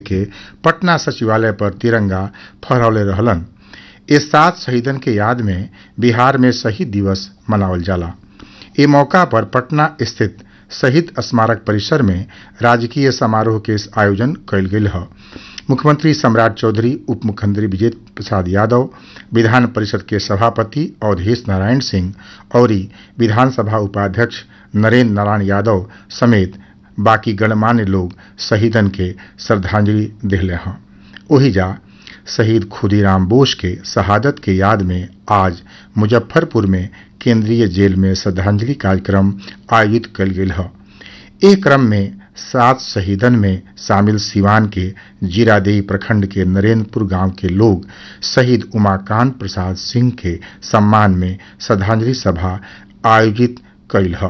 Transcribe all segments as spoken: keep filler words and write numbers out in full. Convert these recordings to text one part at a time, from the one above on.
के पटना सचिवालय पर तिरंगा फहरौले रहलन। इस सात शहीदन के याद में बिहार में शहीद दिवस मनावल जाला। ए मौका पर पटना स्थित शहीद स्मारक परिसर में राजकीय समारोह के आयोजन कयल गेल ह। मुख्यमंत्री सम्राट चौधरी, उप मुख्यमंत्री विजय प्रसाद यादव, विधान परिषद के सभापति अवधेश नारायण सिंह और विधानसभा उपाध्यक्ष नरेंद्र नारायण यादव समेत बाकी गणमान्य लोग शहीदन के श्रद्धांजलि दिले हैं। ओहिजा शहीद खुदीराम बोस के शहादत के याद में आज मुजफ्फरपुर में केंद्रीय जेल में श्रद्धांजलि कार्यक्रम आयोजित कयल गेल है। एक क्रम में सात शहीदन में शामिल सिवान के जीरादेई प्रखंड के नरेंद्रपुर गांव के लोग शहीद उमाकांत प्रसाद सिंह के सम्मान में श्रद्धांजलि सभा आयोजित कयल है।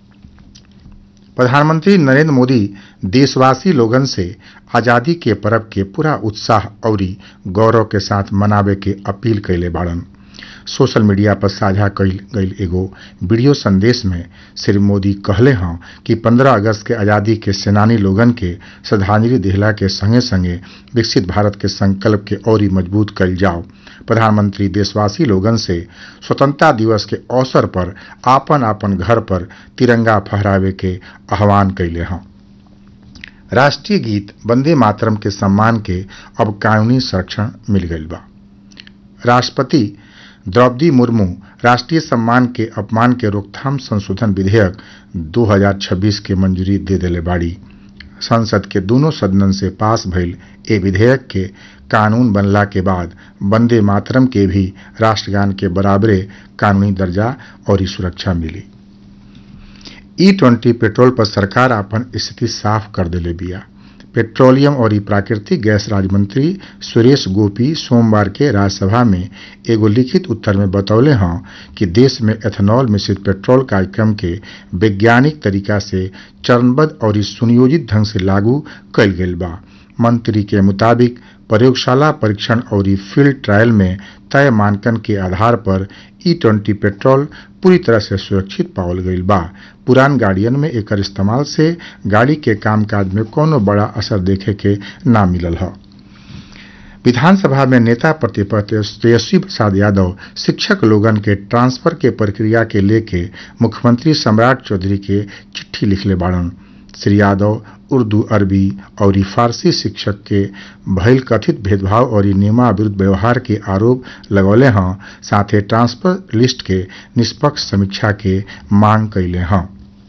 प्रधानमंत्री नरेंद्र मोदी देशवासी लोगन से आजादी के पर्व के पूरा उत्साह और गौरव के साथ मनावे के अपील कैले बाड़न। सोशल मीडिया पर साझा कईल गईल एगो वीडियो संदेश में श्री मोदी कहले हैं कि पंद्रह अगस्त के आजादी के सेनानी लोगन के श्रद्धांजलि दिहला के संगे संगे विकसित भारत के संकल्प के और मजबूत कईल जाओ। प्रधानमंत्री देशवासी लोगन से स्वतंत्रता दिवस के अवसर पर आपन आपन घर पर तिरंगा फहरावे के आह्वान कैले हैं। राष्ट्रीय गीत वंदे मातरम के सम्मान के अब कानूनी संरक्षण मिल गईल बा। राष्ट्रपति द्रौपदी मुर्मू राष्ट्रीय सम्मान के अपमान के रोकथाम संशोधन विधेयक दो हज़ार छब्बीस के मंजूरी दे देले बाड़ी। संसद के दोनों सदनन से पास भइल ए विधेयक के कानून बनला के बाद वंदे मातरम के भी राष्ट्रगान के बराबरे कानूनी दर्जा और सुरक्षा मिली। ई ट्वेंटी पेट्रोल पर सरकार अपन स्थिति साफ कर देले बिया। पेट्रोलियम और प्राकृतिक गैस राज्य मंत्री सुरेश गोपी सोमवार के राज्यसभा में एगो लिखित उत्तर में बतौले हैं कि देश में एथेनॉल मिश्रित पेट्रोल कार्यक्रम के वैज्ञानिक तरीका से चरणबद्ध और सुनियोजित ढंग से लागू कयल गेल बा। मंत्री के मुताबिक प्रयोगशाला परीक्षण और फील्ड ट्रायल में तय मानकन के आधार पर ई ट्वेंटी पेट्रोल पूरी तरह से सुरक्षित पावल गईल बा। पुरान गाड़ियन में एकर इस्तेमाल से गाड़ी के कामकाज में कोनो बड़ा असर देखे के ना मिलल है। विधानसभा में नेता प्रतिपक्ष तेजस्वी प्रसाद यादव शिक्षक लोगन के ट्रांसफर के प्रक्रिया के लेके मुख्यमंत्री सम्राट चौधरी के चिट्ठी लिखले बाड़न। श्री यादव उर्दू, अरबी और फारसी शिक्षक के भइल कथित भेदभाव और नियमाविरुद्ध व्यवहार के आरोप लगौले हैं, साथ ही ट्रांसफर लिस्ट के निष्पक्ष समीक्षा के मांग कैले हैं।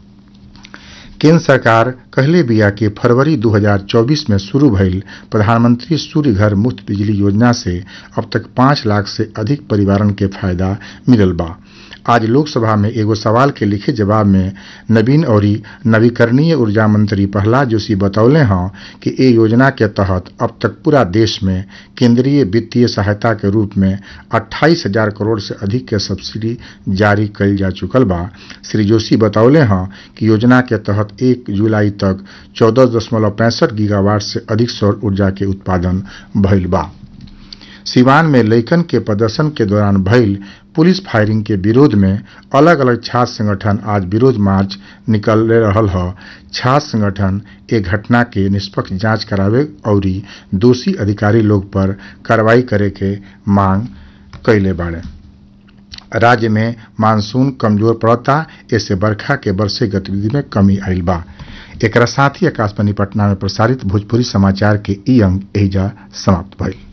केंद्र सरकार कहले बिया कि फरवरी दो हज़ार चौबीस में शुरू भइल प्रधानमंत्री सूर्य घर मुफ्त बिजली योजना से अब तक पाँच लाख से अधिक परिवारन के फायदा मिलल बा। आज लोकसभा में एगो सवाल के लिखित जवाब में नवीन और नवीकरणीय ऊर्जा मंत्री प्रहलाद जोशी बतौले हैं कि ए योजना के तहत अब तक पूरा देश में केंद्रीय वित्तीय सहायता के रूप में अट्ठाईस हजार करोड़ से अधिक के सब्सिडी जारी कईल जा चुकल बा। श्री जोशी बतौले हैं कि योजना के तहत एक जुलाई तक चौदह दशमलव पैंसठ गीगावाट से अधिक सौर ऊर्जा के उत्पादन भइल बा। सिवान में लइकन के प्रदर्शन के दौरान भइल पुलिस फायरिंग के विरोध में अलग अलग छात्र संगठन आज विरोध मार्च निकल रहल ह। छात्र संगठन ए घटना के निष्पक्ष जांच करावे और दोषी अधिकारी लोग पर कार्रवाई करे के मांग कैले बाड़े। राज्य में मानसून कमजोर पड़ता, ऐसे बरखा के बरसे गतिविधि में कमी आयल बा। एकरा साथ ही आकाशवाणी पटना में प्रसारित भोजपुरी समाचार के ई अंक एहिजा समाप्त भइल।